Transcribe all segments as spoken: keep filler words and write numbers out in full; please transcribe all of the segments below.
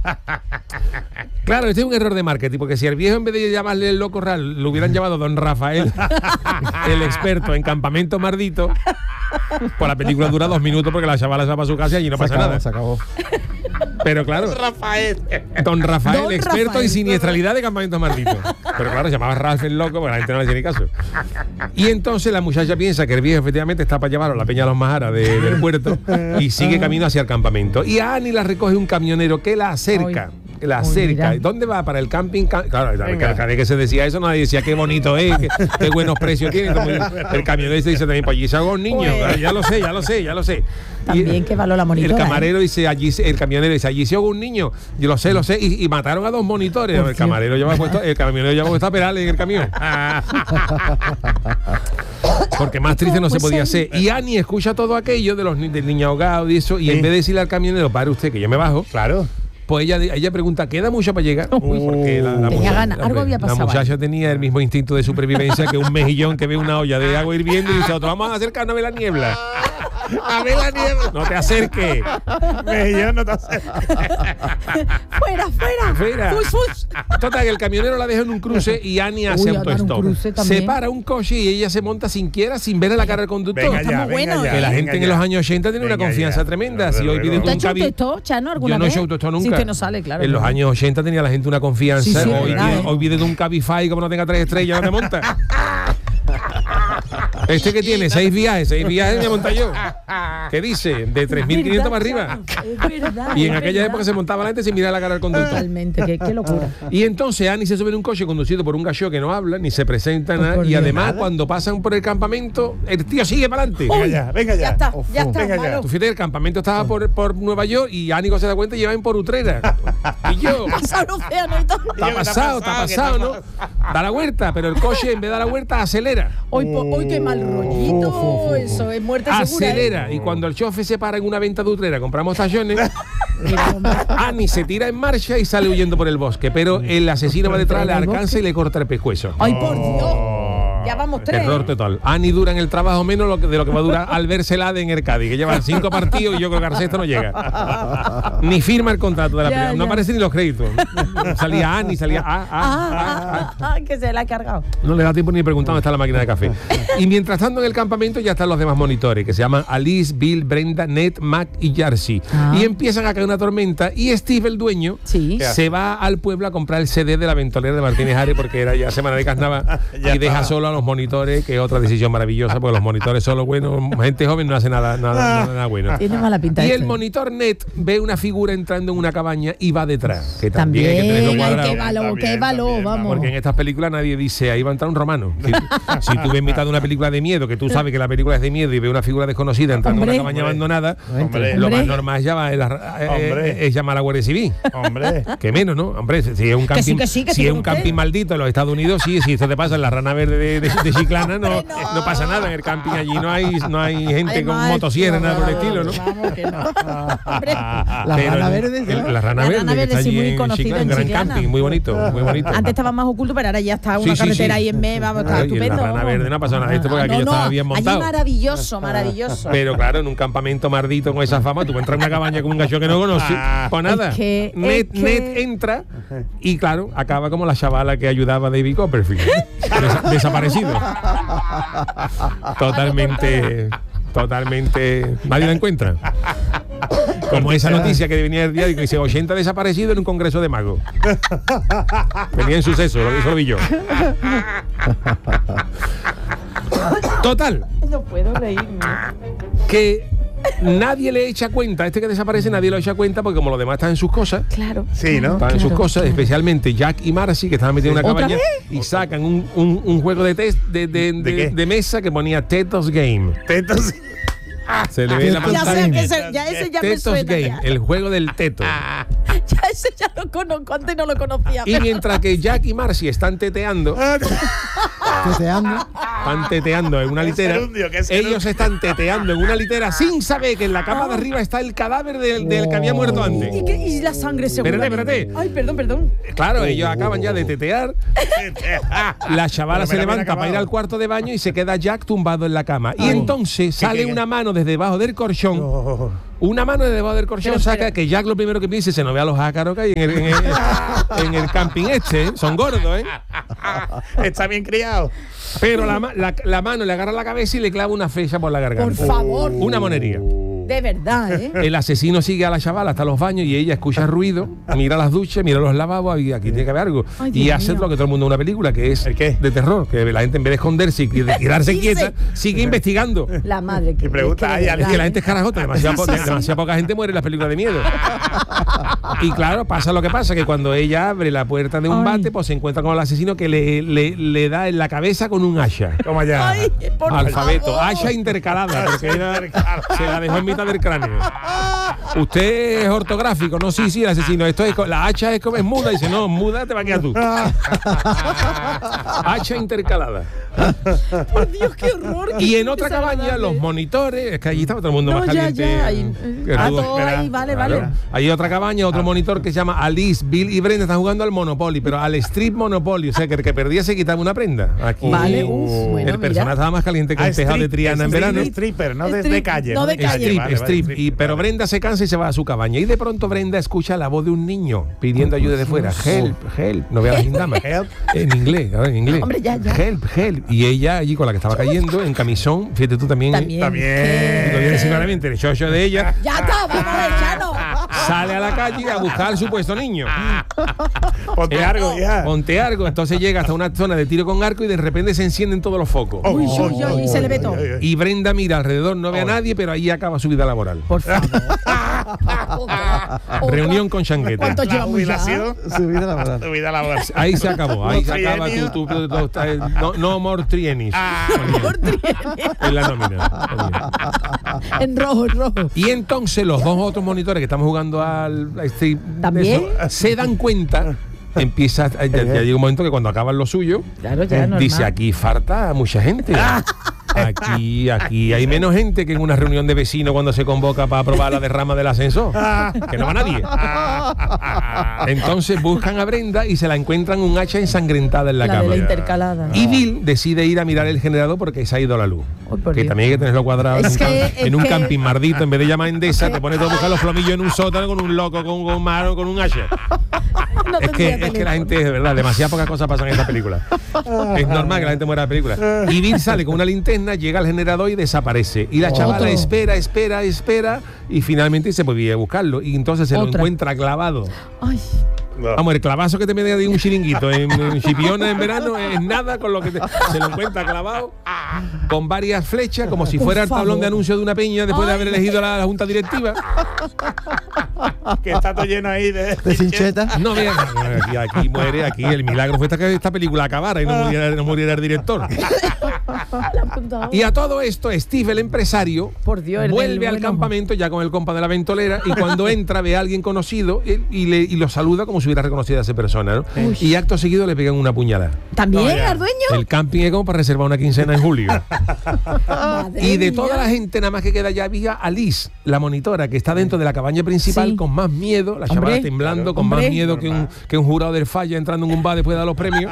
Claro, este es un error de marketing, porque si el viejo, en vez de llamarle el loco real, lo hubieran llamado Don Rafael, el experto en campamento mardito, pues la película dura dos minutos porque la chavala se va para su casa y allí no Se pasa acabó, nada. se acabó. Pero claro, Rafael. Don Rafael, Don experto Rafael. en siniestralidad de campamento mardito. Pero claro, se llamaba Ralph el loco, porque la gente no le hacía ni caso. Y entonces la muchacha piensa que el viejo efectivamente está para llevarlo a la Peña de los Majaras de- del puerto y sigue camino hacia el campamento. Y a Annie la recoge un camionero que la acerca. Ay. Que la Uy, acerca. mira. ¿Dónde va? Para el camping. Ca- Claro, cada vez que se decía eso, nadie decía qué bonito es, qué, qué buenos precios tiene. Como el, el camionero dice también, pues allí se hago un niño. Pues. Ya lo sé, ya lo sé, ya lo sé. También que valora la monitora, El camarero dice, allí se- el camionero dice, allí se ahogó un niño. Yo lo sé, lo sé. Y, y mataron a dos monitores. Por El camarero lleva puesto, el camionero lleva puesto a Perales en el camión. Porque más triste no se Pues podía sí. hacer. Y Annie escucha todo aquello de los ni- del niño ahogado y eso, y Sí. en vez de decirle al camionero, pare usted, que yo me bajo, Claro. pues ella, ella pregunta, ¿queda mucho para llegar? Porque la, la Tenía muchacha- ganas, algo había la pasado muchacha tenía el mismo instinto de supervivencia que un mejillón que ve una olla de agua hirviendo y dice, otro, vamos a acercarnos a ver la niebla. A ver la nieve. No te acerques. Yo no te sé. ¡Fuera, fuera! Fuera. ¡Fus, fus! Total, que el camionero la deja en un cruce y Annie hace Uy, a dar un autostop. cruce Se también. para un coche y ella se monta sin quiera, sin ver a la cara del conductor. Venga Está ya, muy venga bueno, ya. Que la ¿eh? gente venga en los ya. años ochenta tiene una Venga confianza ya. tremenda. Desde Si hoy pides luego. ¿Te has un hecho cabi... autostop, Chano, alguna Yo no he vez? hecho autostop nunca. Sí, es que no sale, claro. En los años ochenta tenía la gente una confianza. Sí, sí, hoy, verdad, tiene- ¿eh? hoy viene de un Cabify, como no tenga tres estrellas, no me monta. Este que tiene seis viajes, seis viajes me monta yo. ¿Qué dice? De tres mil quinientos para arriba. Es verdad, Y en es aquella verdad. época se montaba la gente sin mirar la cara del conductor. Totalmente, qué, qué locura. Y entonces Annie se sube en un coche conducido por un gallo que no habla, ni se presenta Oh, nada. por Y Dios. además, Nada. cuando pasan por el campamento, el tío sigue para adelante. Venga ya, venga ya. Ya está, Uf, ya uf. está, Venga ya. malo. Tú fíjate, el campamento estaba por, por Nueva York y Ánico se da cuenta y llevan por Utrera. Y yo, Pasa el océano y todo. está Yo, pasado, está ¿qué pasado, está ¿no? Da la vuelta, pero el coche en vez de dar la vuelta acelera. Hoy, po- hoy qué mal rollito. Uf, uf, uf. Eso es muerte segura. ¿eh? Acelera. Y cuando el chofer se para en una venta de Utrera, compramos tallones, Annie se tira en marcha y sale huyendo por el bosque. Pero el asesino va detrás, le ¿En el alcanza bosque? y le corta el pescuezo. Ay, por Dios. Ya vamos tres. Terror total. Annie dura en el trabajo menos lo que- de lo que va a durar Albert Celade en el Cádiz, que llevan cinco partidos y yo creo que al sexto no llega. Ni firma el contrato de la Ya, primera. No ya. aparecen ni los créditos. Salía Annie, salía ah, ah, ah, ah. Ah, ah, que se la ha cargado. No le da tiempo ni de preguntar dónde está la máquina de café. Y mientras tanto en el campamento ya están los demás monitores, que se llaman Alice, Bill, Brenda, Ned, Mac y Jarcy. Ah. Y empiezan a caer una tormenta y Steve, el dueño, Sí. se va al pueblo a comprar el C D de la ventolera de Martínez Ares porque era ya semana de carnaval Ya y deja está. solo a los monitores, que es otra decisión maravillosa, porque los monitores son los buenos, gente joven no hace nada, nada, nada, nada bueno. Tiene mala pinta. Y este. el monitor Ned ve una figura entrando en una cabaña y va detrás, que también, hay que tenerlo También, ay, cuadrado. qué valor, También, qué valor, también, vamos. Porque en estas películas nadie dice, ahí va a entrar un romano. Si, si tú ves mitad de una película de miedo, que tú sabes que la película es de miedo y ves una figura desconocida entrando en Hombre. una cabaña abandonada, Hombre. lo más Hombre. normal es llamar, eh, Hombre. es llamar a la Guardia Civil. Hombre. Que menos, ¿no? Hombre, si es un Que camping, sí, que sí, que si sí, es un usted. camping maldito en los Estados Unidos, sí, si esto te pasa en la Rana Verde de, de, de Chiclana, no, Hombre, no. no pasa nada en el camping allí, no hay, no hay gente Ay, con maestro, motosierra, nada por el estilo, ¿no? Vamos, que no. Hombre. La Pero Rana en- Verde, en- ¿sí? la Rana La Verde, Rana que Verde, está sí, allí muy en conocida Chiclana, en un gran Chiclana. camping, muy bonito, muy bonito. Antes estaba más oculto, pero ahora ya está una Sí, sí, carretera sí. ahí en medio, vamos, está Ay, y en estupendo. la Rana vamos. Verde no ha pasado nada, esto porque Ah, aquello no, estaba no, bien montado. Allí maravilloso, maravilloso. Pero claro, en un campamento mardito con esa fama, tú entras en una cabaña con un gallo que no conoces, pues nada. Es que- Ned, es que- Ned entra y claro, acaba como la chavala que ayudaba a David Copperfield. Desa- desaparecido. Totalmente, totalmente. Nadie la encuentra. Como esa noticia que venía el día y que dice ochenta desaparecidos en un congreso de magos. Venía en suceso, lo eso lo vi yo. Total, No puedo reírme. que nadie le echa cuenta, este que desaparece nadie lo echa cuenta porque como los demás están en sus cosas, Claro. Sí, ¿no? están en sus Claro, cosas, claro. especialmente Jack y Marcy, que estaban metidos en una ¿Otra cabaña y sacan un, un- un juego de test de, de, de- ¿De qué? de mesa que ponía Tetos Game. Tetos. Se le ve en la Tetos Ya pantalla. sé que ese- ya ese ya me Tetos suena. Game, Ya. el juego del teto. Ya ese ya lo conozco, antes no lo conocía. Y pero- mientras que Jack y Marcy están teteando, Teteando. están teteando en una Qué litera, gerundio, qué gerundio. ellos están teteando en una litera sin saber que en la capa de arriba está el cadáver del, del que había muerto antes. ¿Y, qué- y la sangre segura. Espérate, espérate. Ay, perdón, perdón. Claro, ellos acaban ya de tetear. La chavala Pero se me la levanta hubiera para ir acabado. al cuarto de baño y se queda Jack tumbado en la cama. Y entonces sale que- una mano desde debajo del colchón Oh. Una mano de debajo del colchón Pero, saca pero- que Jack lo primero que dice se nos ve a los ácaros que hay en el, en el, en el camping este, ¿eh? Son gordos, ¿eh? Está bien criado. Pero la, ma- la, la mano le agarra la cabeza y le clava una flecha por la garganta. Por favor. Una monería. De verdad, ¿eh? El asesino sigue a la chavala hasta los baños y ella escucha ruido, mira las duchas, mira los lavabos y aquí tiene que haber algo. Ay, y Dios hace mío. lo que todo el mundo en una película, que es ¿El qué? de terror, que la gente en vez de esconderse y de quedarse Sí, quieta, sí. sigue investigando. La madre que. Y pregunta, que de ¿hay verdad, Es que la ¿eh? gente es carajota, demasiado, po- demasiado poca gente muere en las películas de miedo. Y claro, pasa lo que pasa, que cuando ella abre la puerta de un Ay. bate, pues se encuentra con el asesino que le, le, le da en la cabeza con un hacha. Toma ya. Ay, por Alfabeto, favor. hacha intercalada, porque era- se la dejó en mitad del cráneo. Usted es ortográfico, no, sí, sí, el asesino. Esto es, co- la hacha es como es muda, dice, no, muda te va a quedar tú. Hacha intercalada. Por Dios, qué horror. Y qué en otra cabaña, desagradable. los monitores, es que allí estaba todo el mundo No, más ya, caliente. ya, ahí, que ah, rudo. todo ahí, vale, Claro. vale. Hay otra cabaña, otro monitor que se llama Alice, Bill y Brenda están jugando al Monopoly, pero al Strip Monopoly, o sea que el que perdía se quitaba una prenda. Aquí Vale, uf, bueno, el personaje mira. estaba más caliente que Ah, un tejado de strip, Triana en strip, verano. Stripper, no de, de Strip, calle. no de calle. Strip, Vale, vale, strip. Y, pero Brenda se cansa y se va a su cabaña. Y de pronto Brenda escucha la voz de un niño pidiendo ayuda de fuera. Help, help. No veas la gindama. Help. En inglés, ahora en inglés. Hombre, ya, ya. Help, help. Y ella allí con la que estaba cayendo, en camisón, fíjate tú también. También. También. Lo viene claramente el chocho de ella. Ya está, vamos a ver, ya no. Sale a la calle a buscar al supuesto niño. Ponte Eh, algo ya. Ponte arco. Entonces llega hasta una zona de tiro con arco y de repente se encienden todos los focos. Oh, Uy, oh, uy, oh, uy, y oh, se le ve oh, todo. oh, oh. Y Brenda mira alrededor, no ve a nadie, pero ahí acaba su vida laboral. Por favor. Reunión con Changuete. ¿Cuánto La llevamos ya? jubilación. Su vida laboral. Tu vida laboral. Ahí se acabó, ahí se Los acaba tu, trienios. tu- tu- tu- tu- eh, no, no more trienis. Por trienio. En la nómina. En rojo, en rojo. Y entonces los dos otros monitores que estamos jugando al a este- ¿También? eso, se dan cuenta. Empieza, ya, ya llega un momento que cuando acaban lo suyo, Claro, ya, normal. dice aquí falta mucha gente. Aquí, aquí hay menos gente que en una reunión de vecinos cuando se convoca para aprobar la derrama del ascensor. Que no va nadie. Entonces buscan a Brenda y se la encuentran un hacha ensangrentada en la, La de cama. la intercalada. Y Bill decide ir a mirar el generador porque se ha ido la luz. Ay, por que Dios. también hay que tenerlo cuadrado Es en un, que- cam- es en un que- camping mardito. En vez de llamar a Endesa, te pones todo a buscar los plomillos en un sótano con un loco, con, con un maro, con un hacha. No Es que, tendría es que la teléfono. gente, de verdad, demasiadas pocas cosas pasan en esta película. Es normal que la gente muera en la película. Y Bill sale con una linterna, llega al generador y desaparece. Y la chavala Otro. espera, espera, espera. Y finalmente se puede ir a buscarlo. Y entonces se lo Otra. encuentra clavado. Ay, Vamos, el clavazo que te mete de un chiringuito en, en Chipiona en verano es nada con lo que te- se lo encuentra clavado con varias flechas, como si Por fuera el tablón favor. de anuncio de una peña después de Ay. haber elegido la, la junta directiva. Que está todo lleno ahí de. De cincheta. No vean, aquí, aquí muere, aquí el milagro fue esta, que esta película acabara y no muriera, no muriera el director. la han contado. Y a todo esto, Steve, el empresario, Por Dios, el del vuelve al bueno. campamento ya con el compa de la ventolera y cuando entra ve a alguien conocido y, y le, y lo saluda como si hubiera reconocido a esa persona, ¿no? Uy. Y acto seguido le pegan una puñalada. ¿También, No, ya. al dueño? El camping es como para reservar una quincena en julio. Madre Y de mía. toda la gente nada más que queda ya había Alice, la monitora, que está dentro de la cabaña principal Sí. con más miedo, la Hombre, chavala temblando, claro. con Hombre. más miedo que un, que un jurado del falla entrando en un bar después de dar los premios.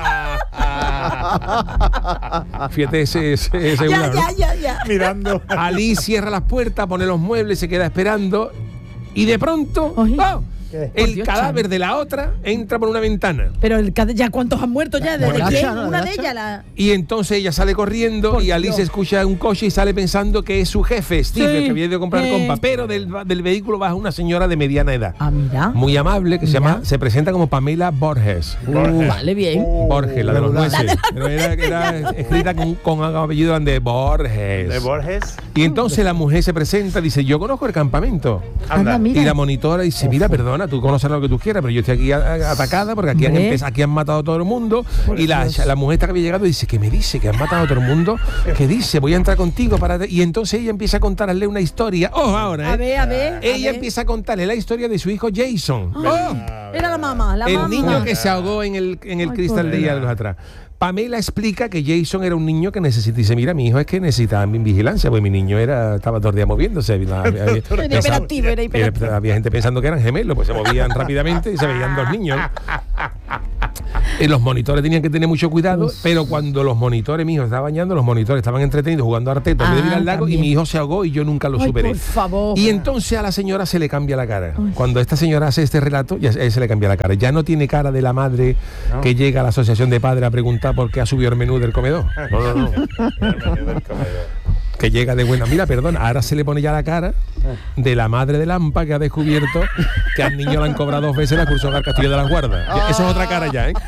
Fíjate ese, ese, ese Ya, jurado, ¿no? ya, ya, ya. Mirando. Ali cierra las puertas, pone los muebles, se queda esperando y de pronto Ay. ¡oh! ¿Qué? el Por Dios, cadáver Chano. de la otra entra por una ventana. Pero el, cade- ya cuántos han muerto ya, ¿desde Bueno, quién? hacha, ¿no? Una ¿El de hacha? ellas, la... Y entonces ella sale corriendo Por y Alice Dios. escucha un coche y sale pensando que es su jefe, Steve, Sí. el que había ido a comprar Eh. compa. Pero del, del vehículo baja una señora de mediana edad. Ah, mira. Muy amable, que se Mira. llama, se presenta como Pamela Borges. Uh, vale, bien. Borges, la de los regular. nueces. Pero era, era escrita con, con apellido de Borges. De Borges. Y entonces la mujer se presenta y dice, yo conozco el campamento. Anda, mira. Y la monitora dice, mira, perdona, tú conoces lo que tú quieras, pero yo estoy aquí a- a- atacada porque aquí han, Hombre. empe- aquí han matado a todo el mundo. Y la, Dios. la mujer esta que había llegado dice, ¿qué me dice? ¿Que han matado a todo el mundo? ¿Qué dice? Voy a entrar contigo para... Y entonces ella empieza a contarle una historia. ¡Oh, ahora! A ¿eh? ver, a ver. a Ella ver. empieza a contarle la historia de su hijo Jason. ¡Oh! Era la mamá, la El mamá. niño que se ahogó en el, en el Ay, cristal de pobre. hierros atrás. Pamela explica que Jason era un niño que necesita. Dice, mira, mi hijo es que necesitaba mi vigilancia, pues mi niño era estaba todo el día moviéndose. Había, había- Era pensaba- hiperactivo, era era- hiperactivo. había gente pensando que eran gemelos, pues se movían rápidamente y se veían dos niños. Eh, los monitores tenían que tener mucho cuidado, Uf. pero cuando los monitores, mi hijo estaba bañando, los monitores estaban entretenidos jugando a Arteta, ah, en vez de ir al lago, también. Y mi hijo se ahogó y yo nunca lo Ay, superé. Por favor. Y entonces a la señora se le cambia la cara. Ay. Cuando esta señora hace este relato, ya se le cambia la cara. Ya no tiene cara de la madre no. que llega a la asociación de padres a preguntar por qué ha subido el menú del comedor. No, no, no. El menú del comedor. Que llega de buena. Mira, perdón, ahora se le pone ya la cara de la madre de Lampa que ha descubierto que al niño le han cobrado dos veces la excursión al Castillo de las Guardas. Ya, eso es otra cara ya, ¿eh?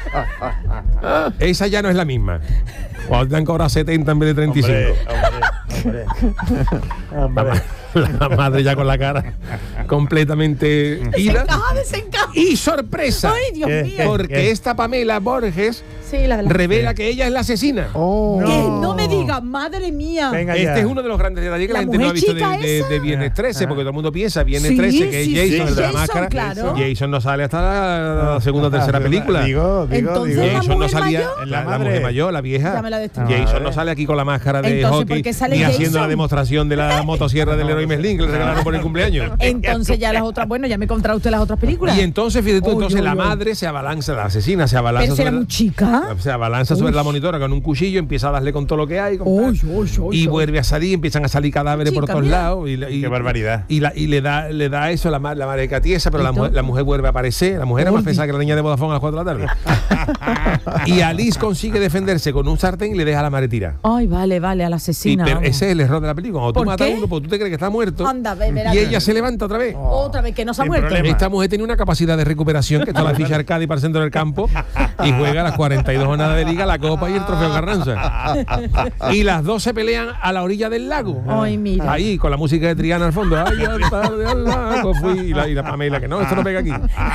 Esa ya no es la misma. O te han cobrado setenta en vez de treinta y cinco. Hombre, hombre, hombre. La, la madre ya con la cara completamente ida. Desencaja, desencaja. Y sorpresa. Ay, Dios ¿Qué? mío. Porque ¿Qué? Esta Pamela Borges sí, la de la revela que ella es la asesina. Oh. No. Que no me digas, madre mía. Venga, este ya. es uno de los grandes detalles que la, la gente no ha visto de, de, de Viernes trece, porque todo el mundo piensa Viernes sí, trece, que sí, es Jason, sí, el de la Jason, máscara. claro. Jason no sale hasta la, la segunda o tercera película. Digo, digo, Entonces, digo. ¿la Jason no mujer salía mayor? en la, la mujer mayor, la vieja. Ya me la destruí. Jason no sale aquí con la máscara de Entonces, hockey ¿por qué sale ni Jason? haciendo la demostración de la motosierra del héroe Merlín que le regalaron por el cumpleaños. Entonces ya las otras, bueno, ya me contará usted las otras películas. Y entonces, fíjate tú, Uy, entonces uy, la uy. madre se abalanza, la asesina se abalanza Pero sobre será la, muy chica. se abalanza sobre la monitora con un cuchillo, empieza a darle con todo lo que hay. Con Uy, tal, uy, uy, y uy. vuelve a salir, empiezan a salir cadáveres por Chica, todos mira. lados. Y, y, Qué barbaridad. Y, la, y le da le da eso la, ma- la madre catiesa, pero la mujer, Entonces- la mujer vuelve a aparecer. La mujer es más pesada que la niña de Vodafone a las cuatro de la tarde. Y Alice consigue defenderse con un sartén y le deja a la madre tira. Ay, vale, vale, a la Y, asesina. pero vamos. ese es el error de la película. Cuando tú ¿Por matas qué? a uno, pues tú te crees que está muerto. Anda, ve, verás. Y ella se levanta otra vez. Otra vez que no se ha Sin muerto. problema. Esta mujer tiene una capacidad de recuperación que está la ficha Arcadi para el centro del campo y juega las cuarenta y dos jornadas de liga, la copa y el trofeo Carranza. Y las dos se pelean a la orilla del lago. Ay, mira. Ahí, con la música de Triana al fondo. Ay, al tarde al lago fui. Y la, y la Pamela, que no, esto no pega aquí.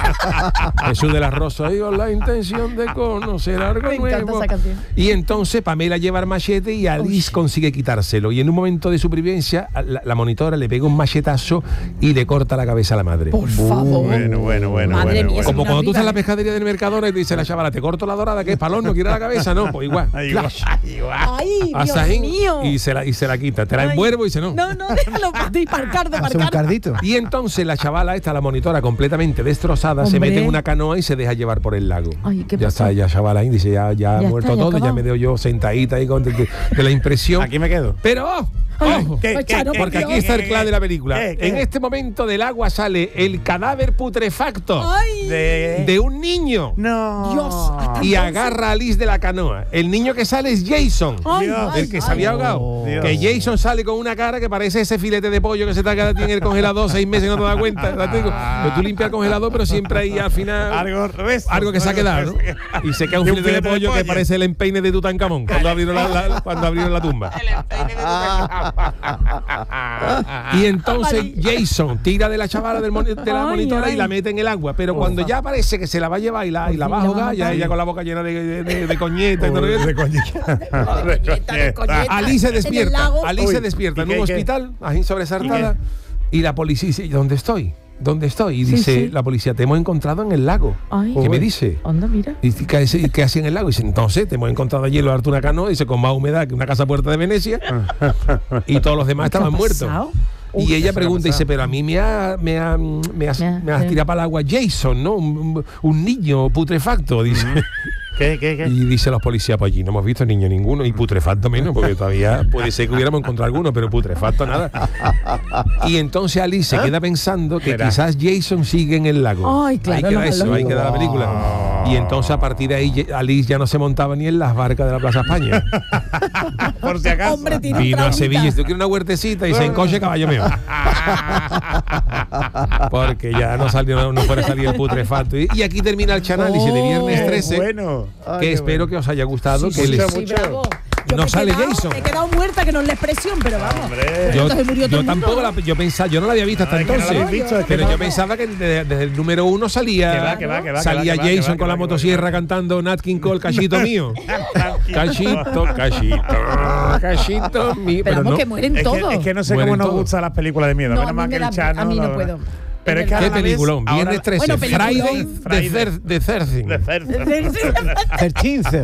Jesús de las Rosas, digo, la intención de conocer algo Me encanta nuevo. esa canción. Y entonces Pamela lleva el machete y Alice consigue quitárselo. Y en un momento de supervivencia, la, la monitora le pega un machetazo y le corta la cabeza a la madre. Por favor. Bueno, bueno, bueno. Madre bueno, mía, bueno. Como una cuando tú estás en la vida, ¿eh? pescadería del Mercadona y te dice la chavala, te corto la dorada, que es palón, no quiere la cabeza, no, pues igual. Igual, igual. Ay, Dios Asajín, mío. y se la y se la quita, te la Ay. envuelvo y dice no. No, no, déjalo de parcar, de Hace un parcar. cardito. Y entonces la chavala esta, la monitora completamente destrozada, se Hombre. mete en una canoa y se deja llevar por el lago. Ay, ¿qué ya pasó? está, ya chavala ahí dice, ya, ya ha Ya muerto está, ya todo, ya acabado. me veo yo sentadita ahí con de, de- de la impresión. Aquí me quedo. Pero oh, Ay, ojo, ¿Qué, Ay, qué, Charo, qué, porque qué, aquí qué, está el qué, clave de la película. qué, qué? En este momento del agua sale el cadáver putrefacto Ay, De... de un niño. No. Dios, hasta Y entonces- agarra a Alice de la canoa. El niño que sale es Jason, Ay, Dios, ay, el que se ay. había ahogado. Dios. Que Jason sale con una cara que parece ese filete de pollo que se te ha quedado en el congelador seis meses y no te das cuenta. ¿Verdad? Te digo, que tú limpias el congelador, pero siempre ahí al final Algo resto. algo que se ha quedado, ¿no? Y se queda un De un filete de filete de pollo que pollo. parece el empeine de Tutankamón cuando abrieron la, la- cuando abrieron la tumba. Y entonces Jason tira de la chavala del moni- de la Ay, monitora y ay. la mete en el agua. Pero cuando ya parece que se la va a llevar y la, y la va a Por fin la ahogar, va a ya matar. ella con la boca llena de, de, de- de coñeta y todo De eso. coñita. De coñeta, de coñeta. Alice se En el despierta. lago. Alice Uy, se despierta ¿y en qué, un qué? hospital, ahí sobresaltada. Y la policía dice, ¿dónde estoy? ¿Dónde estoy? Y Sí, dice sí. la policía, te hemos encontrado en el lago. Ay. ¿Qué me dice? Anda, mira. Y dice, ¿qué, hace- qué hacía en el lago? Y dice, entonces te hemos encontrado allí en los Artuna Canoa, dice, con más humedad que una casa puerta de Venecia. Y todos los demás ¿Qué ha estaban muertos. pasado? Y ella pregunta y dice, pero a mí me ha, me ha, me has, Me ha- me has sí. tirado para el agua Jason, ¿no? Un, un- un niño putrefacto, dice. ¿Qué, qué, qué? Y dice los policías, pues allí no hemos visto niño ninguno, y putrefacto menos, porque todavía puede ser que hubiéramos encontrado alguno, pero putrefacto nada. Y entonces Alice se queda pensando que Verá. quizás Jason sigue en el lago. Ay, claro, Ahí queda lo- eso, lo- ahí queda la película. Y entonces a partir de ahí Ye- Alice ya no se montaba ni en las barcas de la Plaza España. Por si acaso. Hombre, tiene un Vino a traumita. Sevilla y dice, "Yo quiero una huertecita", y se encoche caballo mío. Porque ya no salió, no, no puede salir el putrefacto. Y, y aquí termina el chanálisis de Viernes Qué trece, bueno. Ay, que qué espero bueno. que os haya gustado. Sí, que sí, les- sí, mucho. bravo. Yo No me he sale quedado- Jason. Me he quedado muerta, que no es la expresión, pero vamos. Hombre. Yo, Entonces murió todo yo el mundo, tampoco ¿no? la, yo pensaba, yo no la había visto hasta Ay, que no la entonces, habéis visto, es que pero no. yo pensaba que de- desde el número uno salía Que va, que va, que va, que salía va, que va, que Jason va, con la que va, motosierra que va. cantando Nat King Cole, cachito mío, cachito, cachito, cachito mío, Pero pero vamos, no. que mueren Es todos. que, es que no sé Mueren cómo nos todos. gustan las películas de miedo. No, Menos a mí mal me que da- el Chano a mí no lo- puedo. Pero es que ¿Qué a la vez, peliculón? ahora- Viernes trece. Bueno, Friday peliculón. de Cer- de Cercin. De Cerce. Cerchince.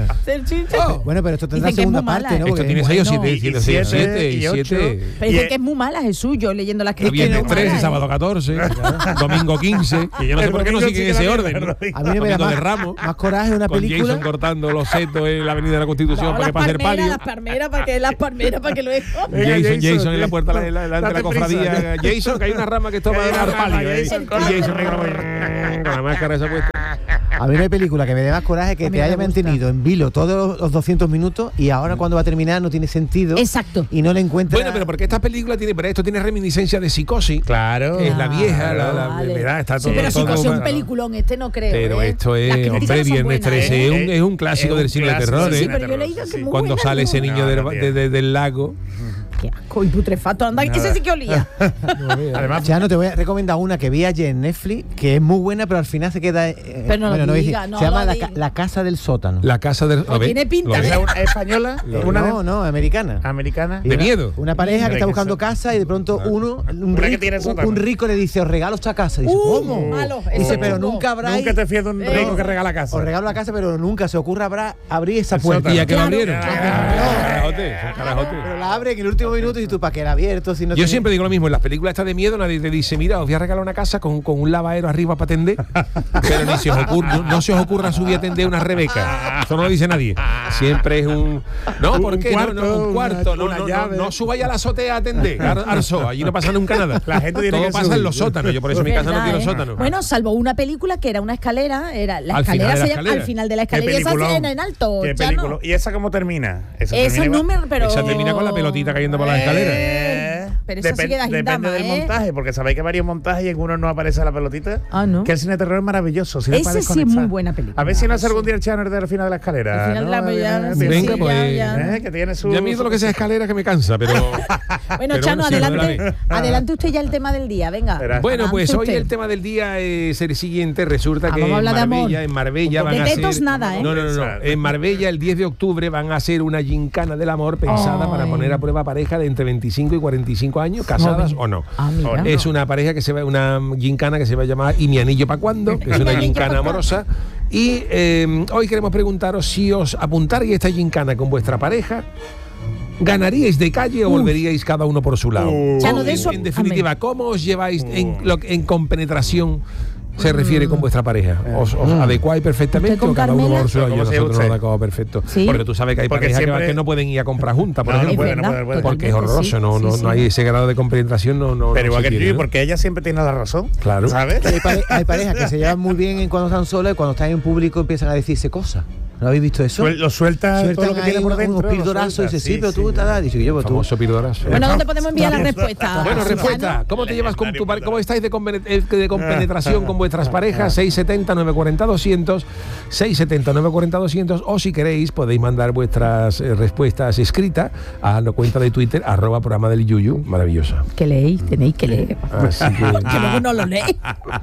Oh, Bueno, pero esto tendrá Dicen que es segunda muy mala, parte, ¿no? ¿eh? esto Porque- tiene seis o bueno, siete, y siete, siete, siete, y y ocho. siete. Pero Y dicen es- que es muy mala, Jesús, yo leyendo las El críticas. viernes es muy trece, mala, ¿eh? sábado catorce, domingo quince. Y yo no sé El por qué no domingo siguen sí que ese la orden. mierda, ¿no? ¿no? A mí me da Comiendo de más, Ramos, más coraje una con película. Jason cortando los setos en la Avenida de la Constitución No, para que las pase el palmeras, palio. las palmeras, para que las palmeras, para que luego. Venga, Jason, Jason, Jason en la puerta de la, la, de la date prisa. cofradía. Jason, que hay una rama que toma Que hay una dar rama, palio. ¿eh? Jason, Y Jason negro con la máscara esa puesta. A mí no hay película que me dé más coraje que A mí te me haya gusta. mantenido en vilo todos los doscientos minutos y ahora cuando va a terminar no tiene sentido. Exacto. Y no le encuentra. Bueno, pero porque esta película tiene, pero esto tiene reminiscencia de Psicosis. Claro. Que es la vieja, la, la, Vale. ¿verdad? Está Sí, todo, pero si todo- fuese un claro. peliculón, este no creo. Pero ¿eh? esto Las es, críticas hombre, no son Viernes buenas, trece ¿eh? es un, es un clásico Es un del cine de clásico terror. del ¿eh? Sí, cine pero yo he leído que Sí. es muy Cuando buena, sale ¿no? ese niño No, del- no de- tiene. de- del lago. Qué asco y putrefacto. Anda, ese sí que olía. Además, Ya no te voy a recomendar una que vi ayer en Netflix que es muy buena, pero al final se queda. eh, Pero no lo bueno, voy a diga, decir. no se llama lo la, diga. Ca- La Casa del Sótano. La casa del. Pues tiene pinta ¿lo de- ves? ¿es una española? Lo- Una no, de- no, americana. americana. Y ¿De una- miedo? Una pareja que está Hombre, buscando que eso- casa y de pronto uno, un Una que rico, tiene un- sótano. un rico le dice, os regalo esta casa. Dice, Uh, ¿cómo? malo, Dice, ese pero truco. nunca habrá. Nunca te fías de un Eh, rico que regala casa. Os regalo la casa, pero nunca se ocurra habrá abrir esa El puerta. ¿Y a que lo Claro. abrieron? Ah, Carajote, son carajote. Pero la abre en el último minuto y tú, ¿para qué la abierto? Si no Yo tiene- siempre digo lo mismo, en las películas estas de miedo nadie te dice, mira, os voy a regalar una casa con, con un lavadero arriba para atender, pero ni se os ocurra, no, no se os ocurra subir a atender una Rebeca. Eso no lo dice nadie. Siempre es un... No, Un ¿por qué? cuarto, no, no, un cuarto. una- no, una no, llave. no, no subáis a la azotea a atender, Ar- Arso, allí no pasa nunca nada. La gente tiene Todo que pasa subir. en los sótanos, yo por eso en mi casa no Verdad, quiero ¿eh? sótano. Bueno, salvo una película que era una escalera, era la Al escalera final de la se llama- escalera. al final de la Qué escalera y esa peliculón. en, en alto, Qué Chano. película. ¿Y esa cómo termina? Esa Eso termina igual. número, pero Esa termina con la pelotita cayendo por las escaleras. Eh, Pero esa sí queda Depende gindama, del ¿eh? montaje, porque sabéis que hay varios montajes y en uno no aparece la pelotita. Ah, ¿no? Que el cine de terror es maravilloso. cine Ese para sí es desconectar. muy buena película. A ver si no hace Sí. algún día el channel del final de la escalera. Al final de la ¿no? película, Eh, sí, Venga, sí, pues, ya, ya. eh, que tiene su. Ya a mí todo lo que sea escalera que me cansa, pero... Bueno, pero Chano, bueno, sí, adelante, dale. adelante usted ya el tema del día, venga. Espera. Bueno, pues Avance hoy usted. el tema del día es el siguiente. Resulta Ah, que vamos a en hablar de amor. Marbella, en Marbella De van a tetos hacer... nada, ¿eh? No, no, no, no. En Marbella el diez de octubre van a hacer una gincana del amor pensada Ay. para poner a prueba pareja de entre veinticinco y cuarenta y cinco años, casadas o no. Ah, mira. Es una pareja que se va, una gincana que se va a llamar ¿Y mi anillo para cuándo? Que es ¿Y mi una anillo gincana pa' cuándo? amorosa. Y eh, hoy queremos preguntaros si os apuntaríais esta gincana con vuestra pareja. ¿Ganaríais de calle o volveríais cada uno por su lado? Uh. Chano, En- de eso- en definitiva, ¿cómo os lleváis en, lo, que- en compenetración se refiere con vuestra pareja? ¿Os, os adecuáis perfectamente ¿Usted con o cada uno Carmela? por su lado? ¿Cómo se Nosotros lleva nos usted? adecuamos perfecto. Sí. Porque tú sabes que hay Porque parejas que- siempre- que no pueden ir a comprar juntas, por No, no ejemplo. puede, no puede, no puede. Porque es Totalmente, horroroso, sí, no, no, sí, no sí. hay ese grado de compenetración, no, no, Pero no igual se que tiene, tú, ¿no? porque ella siempre tiene la razón. Claro. ¿Sabes? Hay, pare- hay parejas que se llevan muy bien en cuando están solas y cuando están en público empiezan a decirse cosas. ¿No habéis visto eso? Suel- Lo suelta todo Sueltan lo que ahí tiene por unos- dentro. unos lo pildorazos y suelta. dice, sí, Sí, pero tú, sí. tal, tal. Dice yo, pues tú. Famoso pildorazo. Bueno, ¿dónde podemos enviar la respuesta? Bueno, Chano? respuesta. ¿Cómo te llevas con tu par- ¿Cómo estáis de, compene- eh, de compenetración con vuestras parejas? seis setenta, nueve cuarenta, doscientos, seis setenta, nueve cuarenta, doscientos, o si queréis podéis mandar vuestras eh, respuestas escritas a la cuenta de Twitter arroba programa del Yuyu. Maravillosa. Que leéis, tenéis que leer. Así que, Que luego no lo leéis.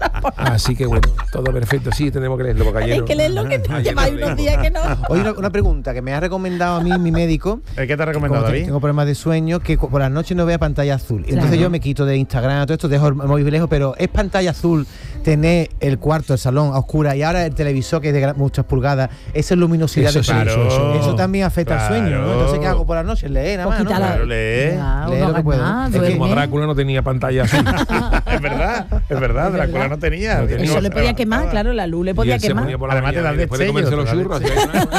así que bueno, todo perfecto. Sí, tenemos que leerlo porque ayer Tenéis no- que leerlo que ayer lleváis no unos leímos. días que no. Oye, una, una pregunta que me ha recomendado a mí mi médico. ¿El qué te ha Como recomendado, te- David? tengo problemas de sueño, que cu- por las noches no vea pantalla azul. Y Entonces Claro. yo me quito de Instagram, todo esto, dejo el móvil lejos, pero es pantalla azul tener el cuarto, el salón a oscura y ahora el televisor que es de gra- muchas pulgadas, esa luminosidad Eso de sí, sueño. eso, eso. Eso también afecta Claro. al sueño, ¿no? Entonces, ¿qué hago por las noches? Leer nada más, ¿no? Poquita la- Claro, lee. Ya, Lee no lo que hagas puedo. nada, Es que Es que como duerme. Drácula no tenía pantalla azul. Es verdad, es verdad. Drácula no tenía. tenía Eso le otra- podía quemar, claro, la luz le Y podía él se quemar. ponía por la Además te mañana dan y después de comerse los destellos, churros. te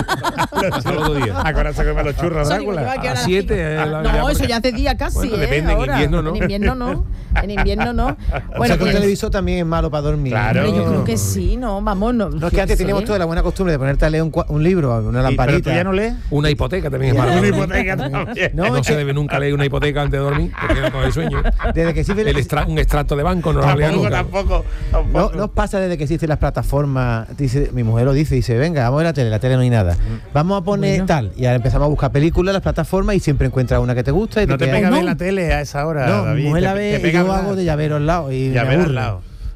dan hasta el otro día. Ahora se come los churros, Eso digo yo, Drácula. ¿a qué hora A siete, las- eh, la- No, ya- eso ya hace día casi, Bueno, ¿eh? depende, en Ahora. invierno no. En invierno no. En invierno no. O Bueno, sea, que un pues, televisor también es malo para dormir. Claro. hombre, yo creo que sí, no, vamos, no. No, es que antes sí. teníamos toda la buena costumbre de ponerte a leer un, cua- un libro, una Y- Pero lamparita. tú ya no lees. Una hipoteca también es Ya. mala. Una hipoteca también. No, No, es se que debe nunca leer una hipoteca antes de dormir, porque no coge sueño. desde que existe El extra- un extracto de banco no lo lea Tampoco, nunca. tampoco. No, tampoco. no pasa desde que existen las plataformas. Dice, mi mujer lo dice, dice, venga, vamos a ver la tele, la tele no hay nada. Vamos a poner Bueno. tal. Y ahora empezamos a buscar películas en las plataformas y siempre encuentras una que te gusta y No te quedas- pega ¿O ver no? la tele a esa hora, No, David. mi mujer Te- la te ve y pega yo hablar. hago de llavero al lado. Y Ya me ver al aburre. lado.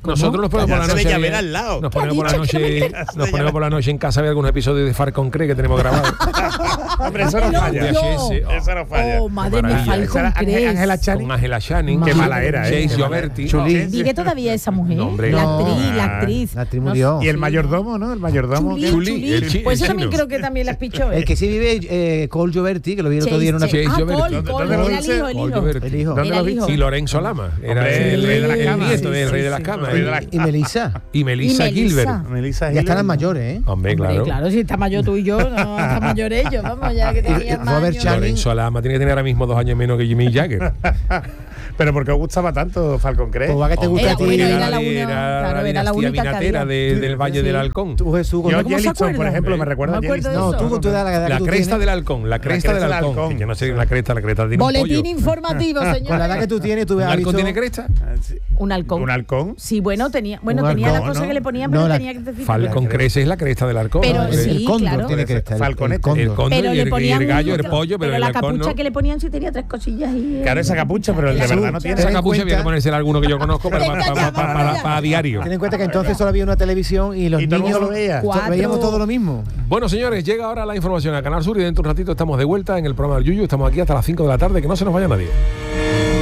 Nosotros nos ponemos por la Ya se noche. le llavera al lado. Nos ¿Qué ha ponemos por la dicho? Que no noche. Nos ponemos por la noche en casa a ver algunos episodios de Far con Cre que tenemos grabados. Hombre, eso no No, falla. yo. V H S, oh. Eso no falla. Oh, madre mía, maravilla. Esa era Falcon Ángel- Crest. Ángela Channing. Con Ángela Channing. Qué mala era, ¿eh? Chase Qué mala. Gioberti. Chulín. ¿Vive todavía esa mujer? No, hombre. la No. actriz, la actriz. La actriz No murió. Y el Sí. mayordomo, ¿no? El mayordomo. Chulín, que- Chulín, Chulín. el chi- Pues el eso también chino. creo que también las pichó. ¿eh? El que sí vive eh, Cole Gioberti, que lo vi el otro día en una. Chase Ah, Gioberti. Cole, ¿Dónde- Cole, dónde lo era el viste? hijo, el Cole hijo. Gioberti. El hijo. ¿Dónde Era lo el viste? hijo. Y Lorenzo Lama. Era Hombre, el rey de las sí, camas. El nieto sí, del rey de sí, las sí, camas. rey de las Y Melissa. Y Melissa Y Melissa. Gilbert. Melissa Ya Gilbert. están mayores, ¿eh? Hombre, Hombre, claro. claro, si está mayor tú y yo, no está mayor ellos, vamos, ya que Y- y tenían más Robert años. Channing. Lorenzo Lama tiene que tener ahora mismo dos años menos que Jimmy Jagger. Pero ¿por qué os gustaba tanto Falcon Crest? Pues va que te gusta Era a ti. bueno, Era era la de- una- era claro, la era la dinastía única que vinatera había. de- del Valle Sí. del Halcón. Tú, Jesús, Yo, con- ¿Cómo se Yellowstone, por acuerda? ejemplo, me recuerda No a me acuerdo de Yellowstone. No, tú, eso. tú da la edad La que tú cresta tienes. del halcón, la cresta del cresta del halcón. halcón. Que yo no sé la cresta, la cresta tiene un Boletín pollo. informativo, Con la señor. edad que tú tienes, tú ¿Un has halcón visto. tiene cresta? Ah, sí. Un halcón. ¿Un halcón? Sí, bueno, tenía, bueno, Un tenía la halcón, cosa ¿no? que le ponían, No, pero la- tenía que decir. Falcon Crest es la cresta del halcón. Pero hombre. sí, el cóndor claro. tiene cresta. El, Falconete. el cóndor. El cóndor Pero y le el, y ponían el gallo, un- el pollo, pero, el la halcón capucha no. que le ponían sí tenía tres cosillas ahí. Claro, esa capucha, pero el de verdad no tiene. Esa Ten en capucha había que cuenta- ponérsela a alguno que yo conozco para, para, para, para, para- para diario. Ten en cuenta que entonces solo había una televisión y los Y todo el niños mundo lo veía. to- Cuatro. veíamos todo lo mismo. Bueno, señores, llega ahora la información a Canal Sur y dentro de un ratito estamos de vuelta en el programa del Yuyu. Estamos aquí hasta las cinco de la tarde, que no se nos vaya nadie.